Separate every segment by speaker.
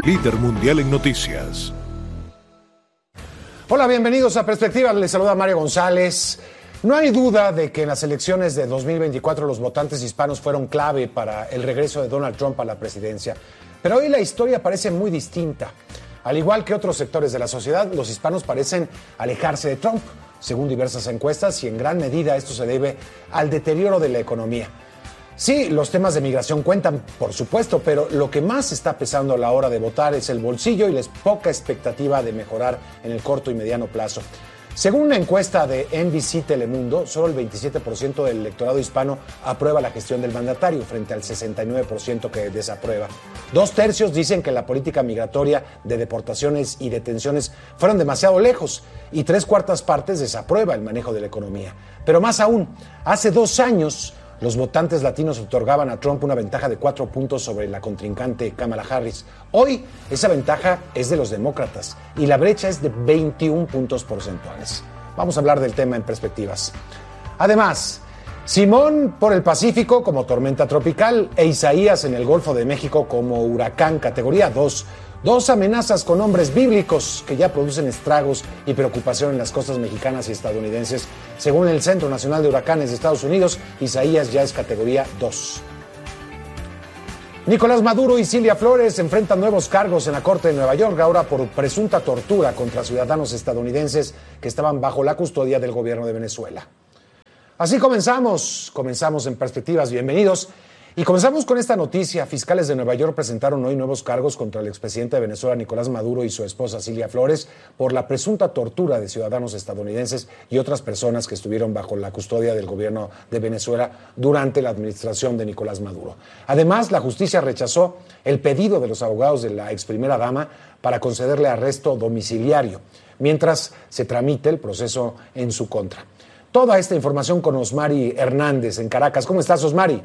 Speaker 1: líder mundial en noticias.
Speaker 2: Hola, bienvenidos a Perspectivas. Les saluda Mario González. No hay duda de que en las elecciones de 2024 los votantes hispanos fueron clave para el regreso de Donald Trump a la presidencia. Pero hoy la historia parece muy distinta. Al igual que otros sectores de la sociedad, los hispanos parecen alejarse de Trump, según diversas encuestas, y en gran medida esto se debe al deterioro de la economía. Sí, los temas de migración cuentan, por supuesto, pero lo que más está pesando a la hora de votar es el bolsillo y la poca expectativa de mejorar en el corto y mediano plazo. Según una encuesta de NBC Telemundo, solo el 27% del electorado hispano aprueba la gestión del mandatario, frente al 69% que desaprueba. 2/3 dicen que la política migratoria de deportaciones y detenciones fueron demasiado lejos, y 3/4 partes desaprueba el manejo de la economía. Pero más aún, hace 2 años, los votantes latinos otorgaban a Trump una ventaja de 4 puntos sobre la contrincante Kamala Harris. Hoy, esa ventaja es de los demócratas y la brecha es de 21 puntos porcentuales. Vamos a hablar del tema en Perspectivas. Además, Simón por el Pacífico como tormenta tropical e Isaías en el Golfo de México como huracán categoría 2. 2 amenazas con nombres bíblicos que ya producen estragos y preocupación en las costas mexicanas y estadounidenses. Según el Centro Nacional de Huracanes de Estados Unidos, Isaías ya es categoría 2. Nicolás Maduro y Cilia Flores enfrentan nuevos cargos en la Corte de Nueva York, ahora por presunta tortura contra ciudadanos estadounidenses que estaban bajo la custodia del gobierno de Venezuela. Así comenzamos en Perspectivas, bienvenidos. Y comenzamos con esta noticia. Fiscales de Nueva York presentaron hoy nuevos cargos contra el expresidente de Venezuela, Nicolás Maduro, y su esposa, Cilia Flores, por la presunta tortura de ciudadanos estadounidenses y otras personas que estuvieron bajo la custodia del gobierno de Venezuela durante la administración de Nicolás Maduro. Además, la justicia rechazó el pedido de los abogados de la ex primera dama para concederle arresto domiciliario, mientras se tramite el proceso en su contra. Toda esta información con Osmari Hernández en Caracas. ¿Cómo estás, Osmari?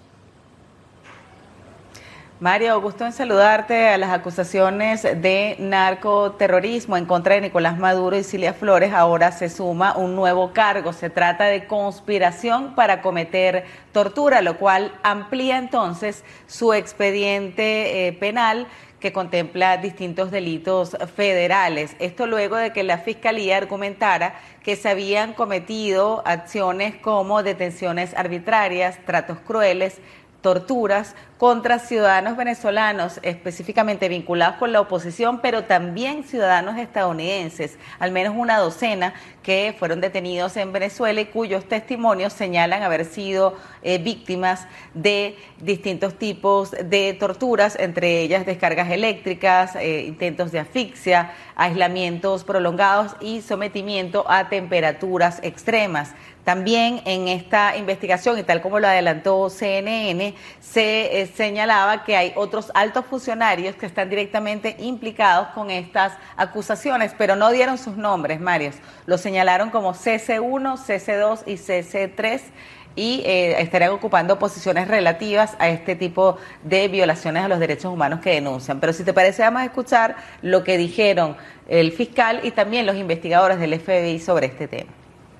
Speaker 3: Mario, gusto en saludarte. A las acusaciones de narcoterrorismo en contra de Nicolás Maduro y Cilia Flores ahora se suma un nuevo cargo. Se trata de conspiración para cometer tortura, lo cual amplía entonces su expediente penal que contempla distintos delitos federales. Esto luego de que la Fiscalía argumentara que se habían cometido acciones como detenciones arbitrarias, tratos crueles, torturas contra ciudadanos venezolanos específicamente vinculados con la oposición, pero también ciudadanos estadounidenses, al menos una docena que fueron detenidos en Venezuela y cuyos testimonios señalan haber sido víctimas de distintos tipos de torturas, entre ellas descargas eléctricas, intentos de asfixia, aislamientos prolongados y sometimiento a temperaturas extremas. También en esta investigación, y tal como lo adelantó CNN, se señalaba que hay otros altos funcionarios que están directamente implicados con estas acusaciones, pero no dieron sus nombres, Mario. Los señalaron como CC1, CC2 y CC3 y estarían ocupando posiciones relativas a este tipo de violaciones a los derechos humanos que denuncian. Pero si te parece, vamos a escuchar lo que dijeron el fiscal y también los investigadores del FBI sobre este tema.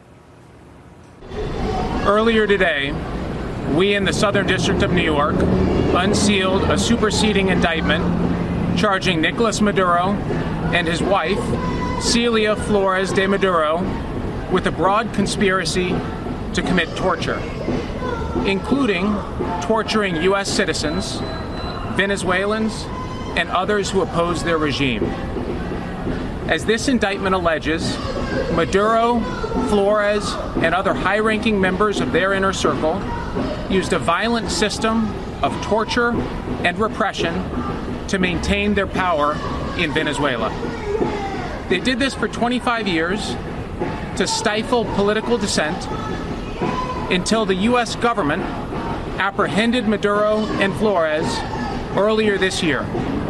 Speaker 4: Earlier today, we in the Southern District of New York unsealed a superseding indictment charging Nicolas Maduro and his wife, Cilia Flores de Maduro, with a broad conspiracy to commit torture, including torturing U.S. citizens, Venezuelans, and others who oppose their regime. As this indictment alleges, Maduro, Flores, and other high-ranking members of their inner circle used a violent system of torture and repression to maintain their power in Venezuela. They did this for 25 years to stifle political dissent until the U.S. government apprehended Maduro and Flores earlier this year.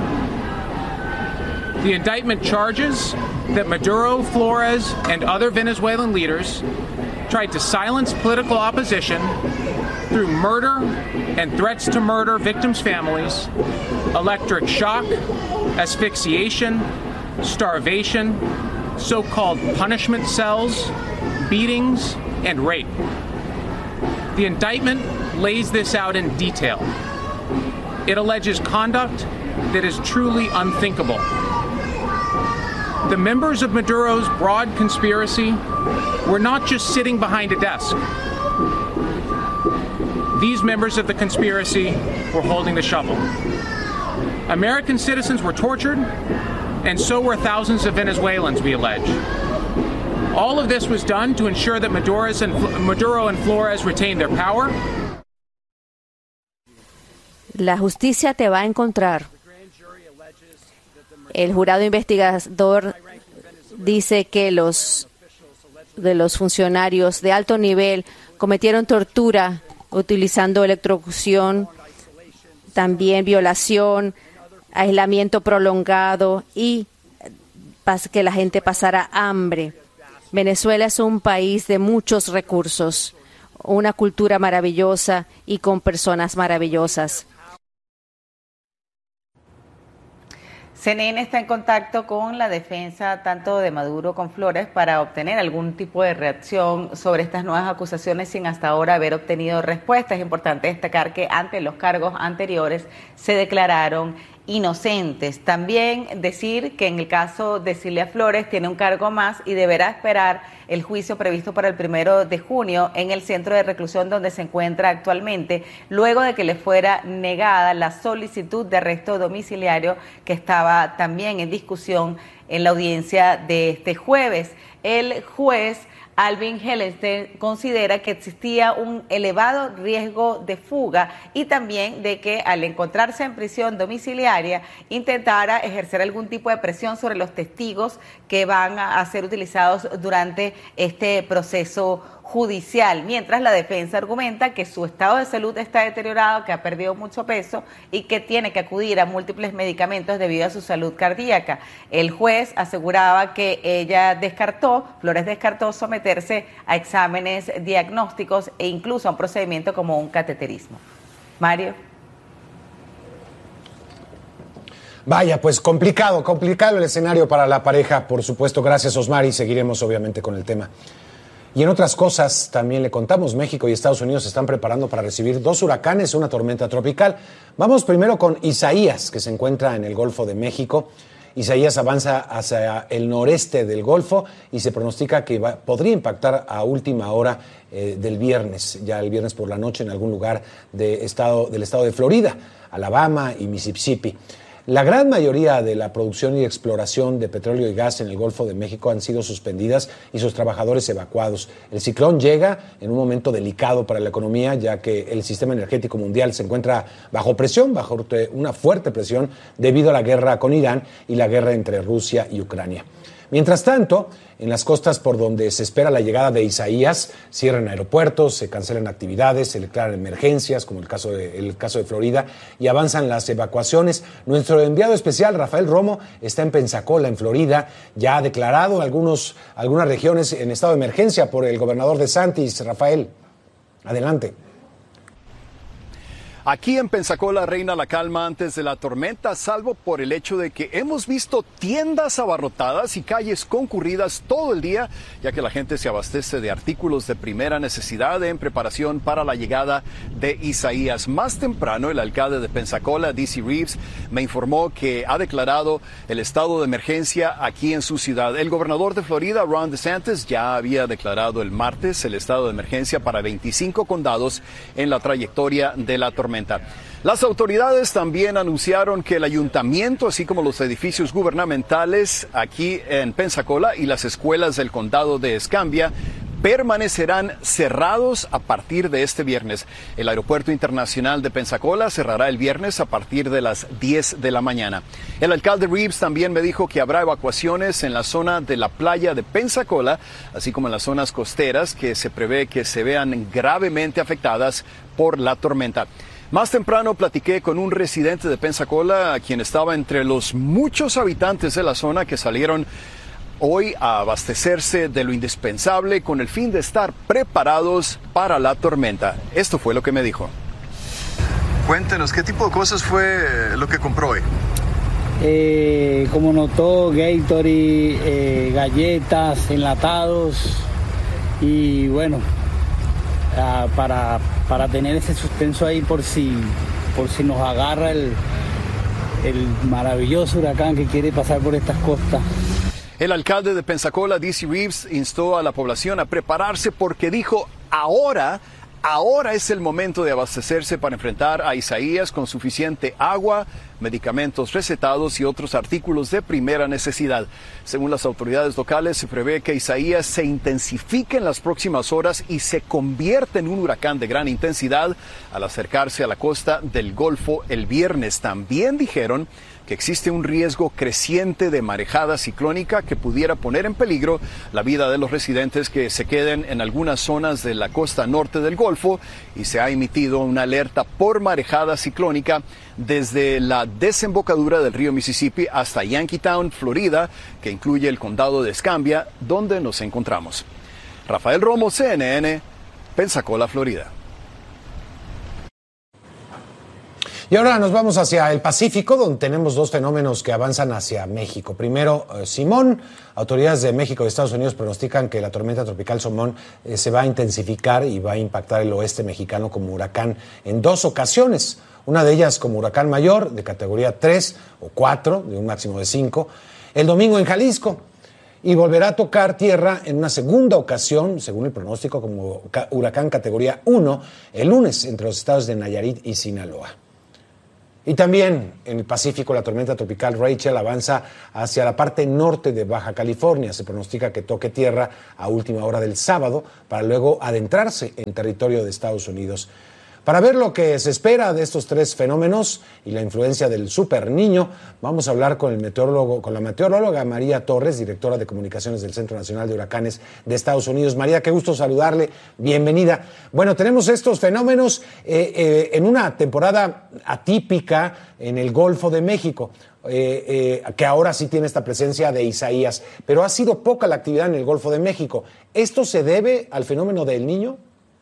Speaker 4: The indictment charges that Maduro, Flores, and other Venezuelan leaders tried to silence political opposition through murder and threats to murder victims' families, electric shock, asphyxiation, starvation, so-called punishment cells, beatings, and rape. The indictment lays this out in detail. It alleges conduct that is truly unthinkable. The members of Maduro's broad conspiracy were not just sitting behind a desk. These members of the conspiracy were holding the shovel. American citizens were tortured, and so were thousands of Venezuelans, we allege. All of this was done to ensure that Maduro and Flores retain their power.
Speaker 5: La justicia te va a encontrar. El jurado investigador dice que los funcionarios de alto nivel cometieron tortura utilizando electrocución, también violación, aislamiento prolongado y que la gente pasara hambre. Venezuela es un país de muchos recursos, una cultura maravillosa y con personas maravillosas.
Speaker 3: CNN está en contacto con la defensa tanto de Maduro como Flores para obtener algún tipo de reacción sobre estas nuevas acusaciones sin hasta ahora haber obtenido respuesta. Es importante destacar que ante los cargos anteriores se declararon inocentes. También decir que en el caso de Cilia Flores tiene un cargo más y deberá esperar el juicio previsto para el 1 de junio en el centro de reclusión donde se encuentra actualmente, luego de que le fuera negada la solicitud de arresto domiciliario que estaba también en discusión en la audiencia de este jueves. El juez Alvin Hellenstein considera que existía un elevado riesgo de fuga y también de que al encontrarse en prisión domiciliaria intentara ejercer algún tipo de presión sobre los testigos que van a ser utilizados durante este proceso judicial, mientras la defensa argumenta que su estado de salud está deteriorado, que ha perdido mucho peso y que tiene que acudir a múltiples medicamentos debido a su salud cardíaca. El juez aseguraba que Flores descartó someterse a exámenes diagnósticos e incluso a un procedimiento como un cateterismo. Mario.
Speaker 2: Vaya, pues complicado el escenario para la pareja, por supuesto. Gracias, Osmar, y seguiremos obviamente con el tema. Y en otras cosas, también le contamos, México y Estados Unidos se están preparando para recibir 2 huracanes y una tormenta tropical. Vamos primero con Isaías, que se encuentra en el Golfo de México. Isaías avanza hacia el noreste del Golfo y se pronostica que podría impactar a última hora del viernes, ya el viernes por la noche en algún lugar del estado de Florida, Alabama y Mississippi. La gran mayoría de la producción y exploración de petróleo y gas en el Golfo de México han sido suspendidas y sus trabajadores evacuados. El ciclón llega en un momento delicado para la economía, ya que el sistema energético mundial se encuentra bajo presión, bajo una fuerte presión debido a la guerra con Irán y la guerra entre Rusia y Ucrania. Mientras tanto, en las costas por donde se espera la llegada de Isaías, cierran aeropuertos, se cancelan actividades, se declaran emergencias, como el caso de Florida, y avanzan las evacuaciones. Nuestro enviado especial, Rafael Romo, está en Pensacola, en Florida. Ya ha declarado algunas regiones en estado de emergencia por el gobernador DeSantis. Rafael, adelante.
Speaker 6: Aquí en Pensacola reina la calma antes de la tormenta, salvo por el hecho de que hemos visto tiendas abarrotadas y calles concurridas todo el día, ya que la gente se abastece de artículos de primera necesidad en preparación para la llegada de Isaías. Más temprano, el alcalde de Pensacola, D.C. Reeves, me informó que ha declarado el estado de emergencia aquí en su ciudad. El gobernador de Florida, Ron DeSantis, ya había declarado el martes el estado de emergencia para 25 condados en la trayectoria de la tormenta. Las autoridades también anunciaron que el ayuntamiento, así como los edificios gubernamentales aquí en Pensacola y las escuelas del condado de Escambia, permanecerán cerrados a partir de este viernes. El aeropuerto internacional de Pensacola cerrará el viernes a partir de las 10 de la mañana. El alcalde Reeves también me dijo que habrá evacuaciones en la zona de la playa de Pensacola, así como en las zonas costeras que se prevé que se vean gravemente afectadas por la tormenta. Más temprano platiqué con un residente de Pensacola, quien estaba entre los muchos habitantes de la zona que salieron hoy a abastecerse de lo indispensable con el fin de estar preparados para la tormenta. Esto fue lo que me dijo.
Speaker 7: Cuéntenos, ¿qué tipo de cosas fue lo que compró hoy?
Speaker 8: Como notó, Gatorade, galletas, enlatados y bueno, para tener ese suspenso ahí por si nos agarra el maravilloso huracán que quiere pasar por estas costas.
Speaker 6: El alcalde de Pensacola, D.C. Reeves, instó a la población a prepararse porque dijo, ahora es el momento de abastecerse para enfrentar a Isaías con suficiente agua, medicamentos recetados y otros artículos de primera necesidad. Según las autoridades locales, se prevé que Isaías se intensifique en las próximas horas y se convierta en un huracán de gran intensidad al acercarse a la costa del Golfo el viernes. También dijeron que existe un riesgo creciente de marejada ciclónica que pudiera poner en peligro la vida de los residentes que se queden en algunas zonas de la costa norte del Golfo, y se ha emitido una alerta por marejada ciclónica desde la desembocadura del río Mississippi hasta Yankeetown, Florida, que incluye el condado de Escambia, donde nos encontramos. Rafael Romo, CNN, Pensacola, Florida.
Speaker 2: Y ahora nos vamos hacia el Pacífico, donde tenemos dos fenómenos que avanzan hacia México. Primero, Simón. Autoridades de México y Estados Unidos pronostican que la tormenta tropical Simón se va a intensificar y va a impactar el oeste mexicano como huracán en dos ocasiones. Una de ellas como huracán mayor de categoría 3 o 4, de un máximo de 5, el domingo en Jalisco. Y volverá a tocar tierra en una segunda ocasión, según el pronóstico, como huracán categoría 1, el lunes entre los estados de Nayarit y Sinaloa. Y también en el Pacífico, la tormenta tropical Rachel avanza hacia la parte norte de Baja California. Se pronostica que toque tierra a última hora del sábado para luego adentrarse en territorio de Estados Unidos. Para ver lo que se espera de estos tres fenómenos y la influencia del Super Niño, vamos a hablar con la meteoróloga María Torres, directora de comunicaciones del Centro Nacional de Huracanes de Estados Unidos. María, qué gusto saludarle, bienvenida. Bueno, tenemos estos fenómenos en una temporada atípica en el Golfo de México, que ahora sí tiene esta presencia de Isaías, pero ha sido poca la actividad en el Golfo de México. ¿Esto se debe al fenómeno del Niño?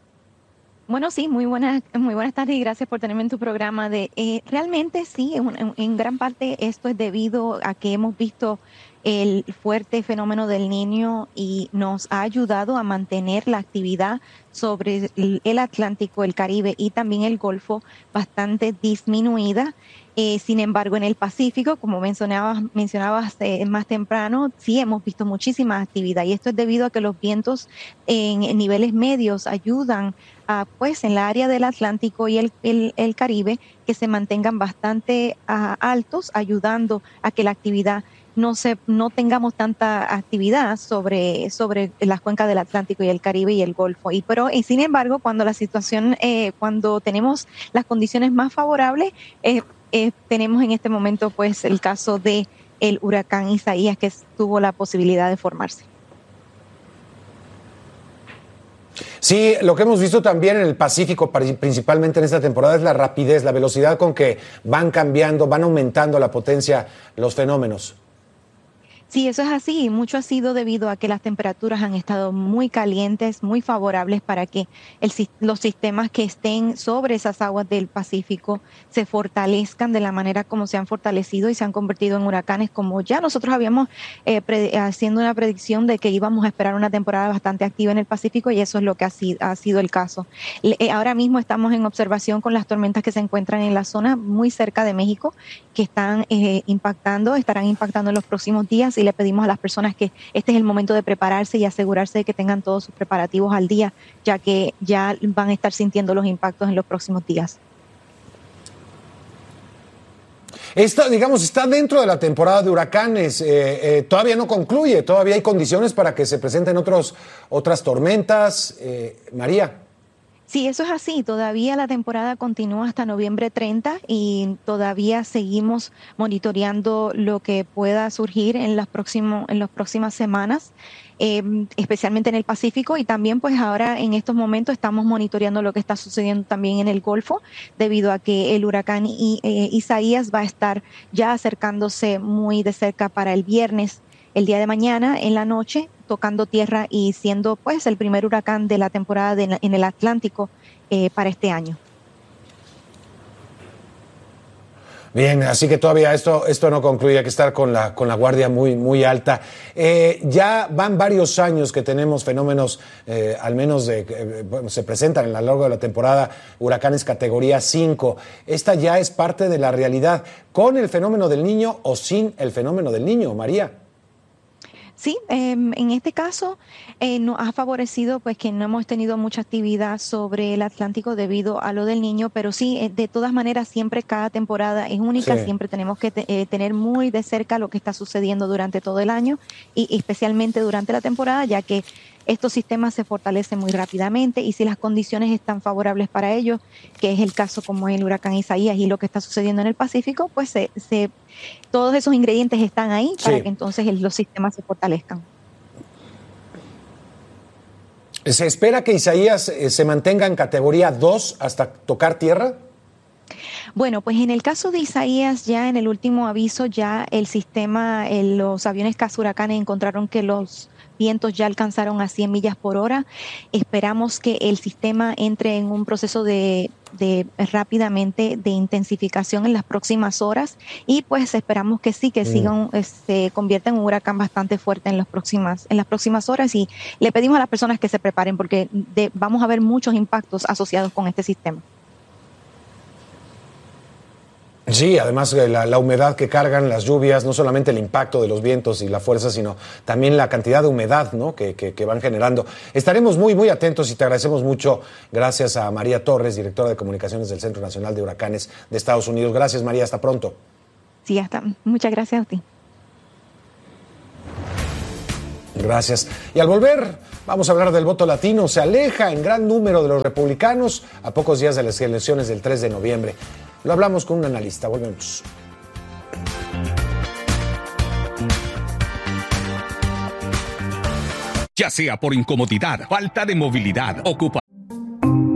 Speaker 9: Bueno, sí, muy buenas tardes y gracias por tenerme en tu programa. Realmente sí, en gran parte esto es debido a que hemos visto el fuerte fenómeno del Niño y nos ha ayudado a mantener la actividad sobre el Atlántico, el Caribe y también el Golfo bastante disminuida. Sin embargo, en el Pacífico, como mencionabas más temprano, sí hemos visto muchísima actividad y esto es debido a que los vientos en niveles medios ayudan a, pues, en la área del Atlántico y el Caribe que se mantengan bastante altos, ayudando a que la actividad no tengamos tanta actividad sobre las cuencas del Atlántico y el Caribe y el Golfo. Pero sin embargo, cuando la situación, cuando tenemos las condiciones más favorables, tenemos en este momento pues el caso de el huracán Isaías, que tuvo la posibilidad de formarse.
Speaker 2: Sí, lo que hemos visto también en el Pacífico, principalmente en esta temporada, es la rapidez, la velocidad con que van cambiando, van aumentando la potencia los fenómenos.
Speaker 9: Sí, eso es así, y mucho ha sido debido a que las temperaturas han estado muy calientes, muy favorables para que los sistemas que estén sobre esas aguas del Pacífico se fortalezcan de la manera como se han fortalecido y se han convertido en huracanes, como ya nosotros habíamos haciendo una predicción de que íbamos a esperar una temporada bastante activa en el Pacífico, y eso es lo que ha sido el caso. Ahora mismo estamos en observación con las tormentas que se encuentran en la zona muy cerca de México, que estarán impactando en los próximos días, y le pedimos a las personas que este es el momento de prepararse y asegurarse de que tengan todos sus preparativos al día, ya que ya van a estar sintiendo los impactos en los próximos días.
Speaker 2: Esta, digamos, está dentro de la temporada de huracanes, todavía no concluye, todavía hay condiciones para que se presenten otras tormentas. María.
Speaker 9: Sí, eso es así. Todavía la temporada continúa hasta noviembre 30 y todavía seguimos monitoreando lo que pueda surgir en las próximas semanas, especialmente en el Pacífico, y también pues ahora en estos momentos estamos monitoreando lo que está sucediendo también en el Golfo, debido a que el huracán Isaías va a estar ya acercándose muy de cerca para el viernes, el día de mañana en la noche, tocando tierra y siendo pues el primer huracán de la temporada en el Atlántico para este año.
Speaker 2: Bien, así que todavía esto no concluye, hay que estar con la guardia muy, muy alta. Ya van varios años que tenemos fenómenos, al menos se presentan a lo largo de la temporada, huracanes categoría 5. Esta ya es parte de la realidad, con el fenómeno del Niño o sin el fenómeno del Niño, María.
Speaker 9: Sí, en este caso nos ha favorecido pues que no hemos tenido mucha actividad sobre el Atlántico debido a lo del Niño, pero sí, de todas maneras, siempre cada temporada es única, siempre tenemos que tener muy de cerca lo que está sucediendo durante todo el año y especialmente durante la temporada, ya que estos sistemas se fortalecen muy rápidamente y si las condiciones están favorables para ellos, que es el caso como el huracán Isaías y lo que está sucediendo en el Pacífico, pues todos esos ingredientes están ahí para que entonces los sistemas se fortalezcan.
Speaker 2: ¿Se espera que Isaías se mantenga en categoría 2 hasta tocar tierra?
Speaker 9: Bueno, pues en el caso de Isaías, ya en el último aviso, ya el sistema, los aviones cazahuracanes encontraron que los vientos ya alcanzaron a 100 millas por hora. Esperamos que el sistema entre en un proceso de rápidamente de intensificación en las próximas horas y pues esperamos que sí, que se convierta en un huracán bastante fuerte en las próximas horas y le pedimos a las personas que se preparen porque vamos a ver muchos impactos asociados con este sistema.
Speaker 2: Sí, además la humedad que cargan las lluvias, no solamente el impacto de los vientos y la fuerza, sino también la cantidad de humedad, ¿no? que van generando. Estaremos muy, muy atentos y te agradecemos mucho. Gracias a María Torres, directora de comunicaciones del Centro Nacional de Huracanes de Estados Unidos. Gracias, María. Hasta pronto.
Speaker 9: Sí, muchas gracias a ti.
Speaker 2: Gracias. Y al volver, vamos a hablar del voto latino. Se aleja en gran número de los republicanos a pocos días de las elecciones del 3 de noviembre. Lo hablamos con un analista. Volvemos.
Speaker 10: Ya sea por incomodidad, falta de movilidad, ocupación